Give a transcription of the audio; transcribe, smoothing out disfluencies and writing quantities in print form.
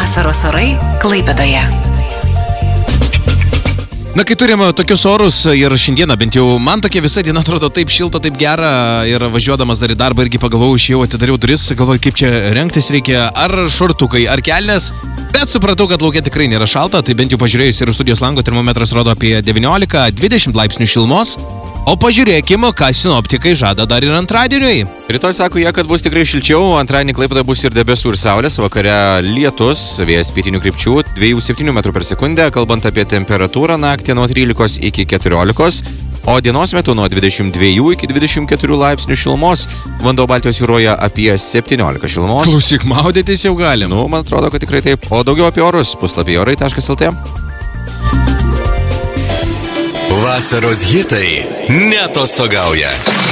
Vasaros orai Klaipėdoje. Na, kai turime tokius orus ir šiandieną bent jau man tokia visa diena atrodo taip šilta, taip gera ir važiuodamas dar į darbą irgi pagalvojau, išėjau, atidariau duris, galvoju, kaip čia rengtis reikia, ar šortukai, ar kelnes, bet supratau, kad laukia tikrai nėra šalta, tai bent jau pažiūrėjus ir studijos lango termometras rodo apie 19-20 laipsnių šilumos, o pažiūrėkime, ką sinoptikai žada dar ir antradieniui. Rytoj sako jie, kad bus tikrai šilčiau, antradienį Klaipėdoje bus ir debesų ir saulės, vakare lietus, vėjas pietinių krypčių 2-7 metrų per sekundę, kalbant apie temperatūrą naktį nuo 13 iki 14, o dienos metu nuo 22 iki 24 laipsnių šilumos, vanduo Baltijos jūroje apie 17 šilumos. Klausyk, maudytis jau galim. Man atrodo, kad tikrai taip, o daugiau apie orus puslapyje orai.lt. Vasaros hitai neatostogauja.